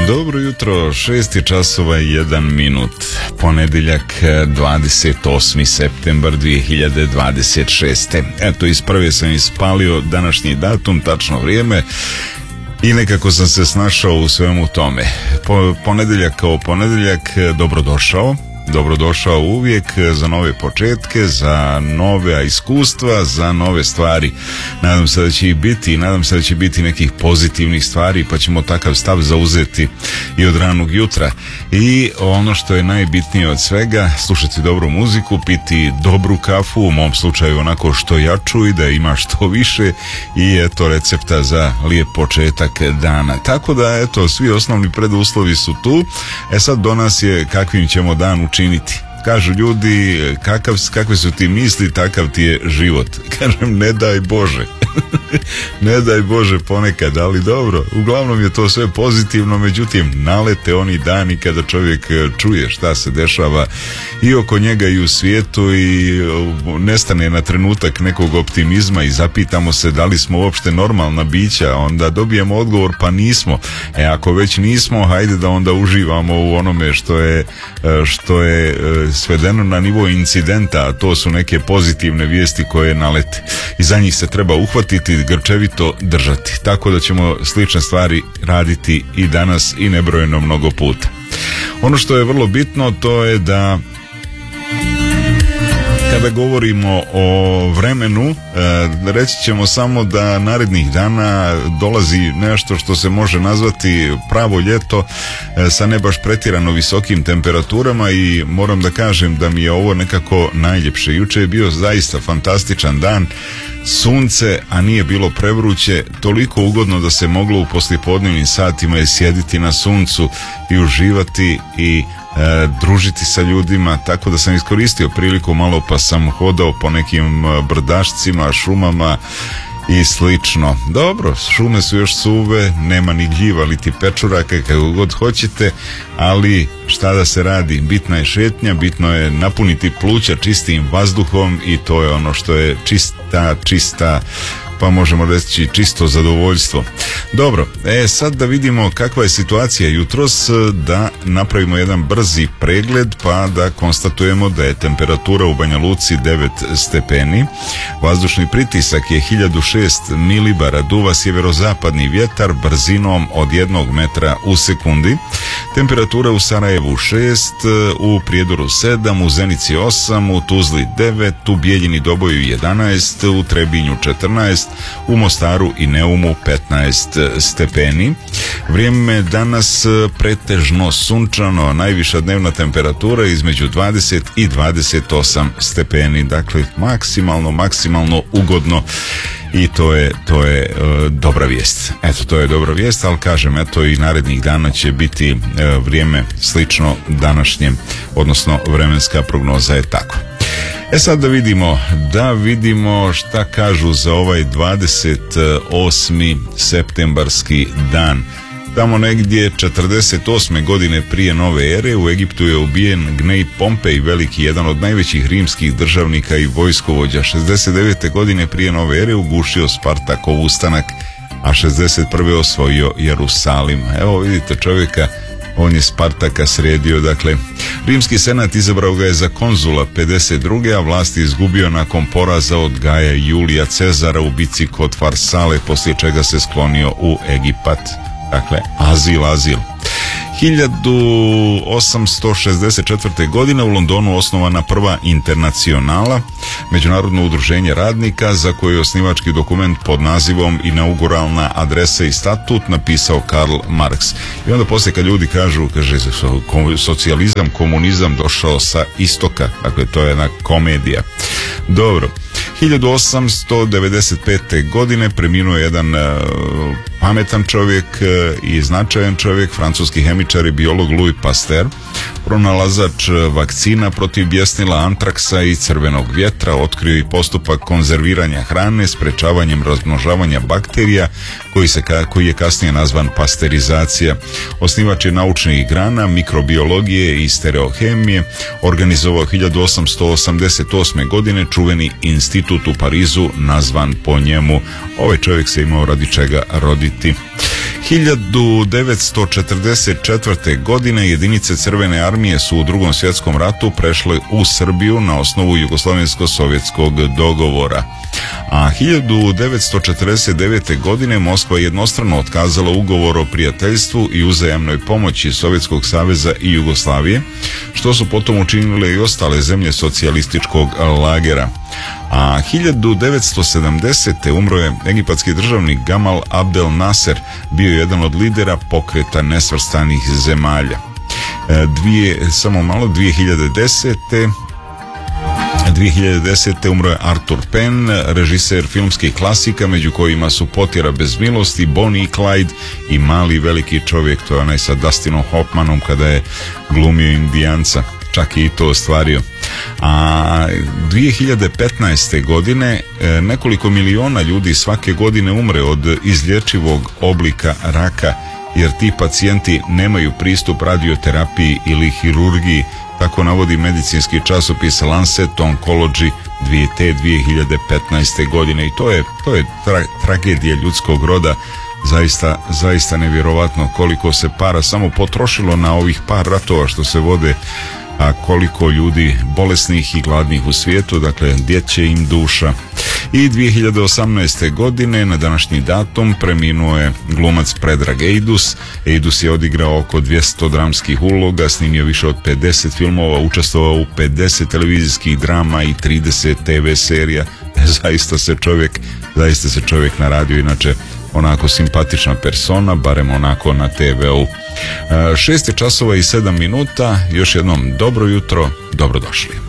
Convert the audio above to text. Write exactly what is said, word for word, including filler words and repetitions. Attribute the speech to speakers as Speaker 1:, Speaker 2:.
Speaker 1: Dobro jutro, šest časova i jedan minut, ponedjeljak dvadeset osmi septembar dvije hiljade dvadeset šeste. Eto, iz prve sam ispalio današnji datum, tačno vrijeme i nekako sam se snašao u svemu tome. Po, ponedjeljak kao ponedjeljak, dobrodošao. Dobrodošao uvijek za nove početke, za nove iskustva, za nove stvari. Nadam se da će ih biti, nadam se da će biti nekih pozitivnih stvari, pa ćemo takav stav zauzeti i od ranog jutra. I ono što je najbitnije od svega, slušati dobru muziku, piti dobru kafu, u mom slučaju onako što jaču i da ima što više, i eto recepta za lijep početak dana. Tako da eto, svi osnovni preduslovi su tu. E sad do nas je kakvim ćemo dan učiniti. Činiti. Kažu ljudi, kakav, kakve su ti misli, takav ti je život. Kažem, ne daj Bože. Ne daj Bože ponekad, ali dobro, uglavnom je to sve pozitivno, međutim nalete oni dani kada čovjek čuje šta se dešava i oko njega i u svijetu i nestane na trenutak nekog optimizma i zapitamo se da li smo uopšte normalna bića, onda dobijemo odgovor pa nismo. E ako već nismo, hajde da onda uživamo u onome što je, što je svedeno na nivo incidenta, a to su neke pozitivne vijesti koje nalete. I za njih se treba uhvatiti, grčevito držati. Tako da ćemo slične stvari raditi i danas i nebrojeno mnogo puta. Ono što je vrlo bitno, to je da kada govorimo o vremenu, reći ćemo samo da narednih dana dolazi nešto što se može nazvati pravo ljeto sa ne baš pretjerano visokim temperaturama, i moram da kažem da mi je ovo nekako najljepše. Juče je bio zaista fantastičan dan, sunce, a nije bilo prevruće, toliko ugodno da se moglo u poslijepodnevnim satima sjediti na suncu i uživati i E, družiti sa ljudima, tako da sam iskoristio priliku malo, pa sam hodao po nekim brdašcima, šumama i slično. Dobro, šume su još suve, nema ni gljiva, li ti pečuraka, kako god hoćete, ali šta da se radi, bitna je šetnja, bitno je napuniti pluća čistim vazduhom, i to je ono što je čista, čista, pa možemo reći čisto zadovoljstvo. Dobro, e sad da vidimo kakva je situacija jutros, da napravimo jedan brzi pregled, pa da konstatujemo da je temperatura u Banja Luci devet stepeni, vazdušni pritisak je hiljadu šest milibara, duva sjeverozapadni vjetar brzinom od jednog metra u sekundi, temperatura u Sarajevu šest, u Prijedoru sedam, u Zenici osam, u Tuzli devet, u Bijeljini Doboju jedanaest, u Trebinju četrnaest, u Mostaru i Neumu petnaest stepeni. Vrijeme danas pretežno sunčano, najviša dnevna temperatura između dvadeset i dvadeset osam stepeni, dakle maksimalno, maksimalno ugodno, i to je, to je e, dobra vijest. Eto, to je dobra vijest, ali kažem, eto i narednih dana će biti e, vrijeme slično današnjem, odnosno vremenska prognoza je tako. E sad da vidimo, da vidimo šta kažu za ovaj dvadeset osmi septembarski dan. Tamo negdje četrdeset osme godine prije nove ere u Egiptu je ubijen Gnej Pompej Veliki, jedan od najvećih rimskih državnika i vojskovođa. šezdeset devete godine prije nove ere ugušio Spartakov ustanak, a šezdeset prve osvojio Jerusalim. Evo vidite čovjeka, on je Spartaka sredio. Dakle, rimski senat izabrao ga je za konzula pedeset druge, a vlast je izgubio nakon poraza od Gaja Julija Cezara u bici kod Farsale, poslije čega se sklonio u Egipat. Dakle, azil, azil. hiljadu osamsto šezdeset četvrte. godine u Londonu osnovana prva Internacionala, međunarodno udruženje radnika, za koje je osnivački dokument pod nazivom Inauguralna adresa i statut napisao Karl Marx. I onda poslije kad ljudi kažu, kaže, socijalizam, komunizam došao sa istoka, dakle to je jedna komedija. Dobro, hiljadu osamsto devedeset pete. godine preminuo je jedan uh, pametan čovjek uh, i značajan čovjek, francuski hemičar i biolog Louis Pasteur, pronalazač vakcina protiv bjesnila, antraksa i crvenog vjetra, otkrio i postupak konzerviranja hrane sprečavanjem razmnožavanja bakterija, koji, se, koji je kasnije nazvan pasterizacija. Osnivač je naučnih grana mikrobiologije i stereohemije, organizovao hiljadu osamsto osamdeset osme. godine čuveni institut u Parizu nazvan po njemu. Ovaj čovjek se imao radi čega roditi. hiljadu devetsto četrdeset četvrte. godine jedinice Crvene armije su u Drugom svjetskom ratu prešle u Srbiju na osnovu Jugoslavensko-sovjetskog dogovora. A hiljadu devetsto četrdeset devete. godine Moskva je jednostrano otkazala ugovor o prijateljstvu i uzajamnoj pomoći Sovjetskog saveza i Jugoslavije, što su potom učinile i ostale zemlje socijalističkog lagera. A hiljadu devetsto sedamdesete. umro je egipatski državnik Gamal Abdel Nasser, bio je jedan od lidera pokreta nesvrstanih zemalja. Dvije, samo malo, dvije hiljade desete. dvije hiljade desete. umro je Arthur Penn, režiser filmskih klasika, među kojima su Potjera bez milosti, Bonnie i Clyde i Mali veliki čovjek, to je onaj sa Dustinom Hoffmanom kada je glumio Indijanca, čak i to ostvario. A dvije hiljade petnaeste. godine nekoliko miliona ljudi svake godine umre od izlječivog oblika raka, jer ti pacijenti nemaju pristup radioterapiji ili hirurgiji, tako navodi medicinski časopis Lancet Oncology te dvije hiljade petnaeste. godine. I to je, to je tra, tragedija ljudskog roda. Zaista, zaista nevjerovatno koliko se para samo potrošilo na ovih par ratova što se vode, a koliko ljudi bolesnih i gladnih u svijetu, dakle djeće im duša. I dvije hiljade osamnaeste. godine na današnji datum preminuo je glumac Predrag Ejdus. Ejdus je odigrao oko dvjesto dramskih uloga, snimio više od pedeset filmova, učestvovao u pedeset televizijskih drama i trideset te ve serija. Zaista se čovjek, zaista se čovjek naradio, inače onako simpatična persona, barem onako na te veu. Šest je časova i sedam minuta, još jednom dobro jutro, dobrodošli.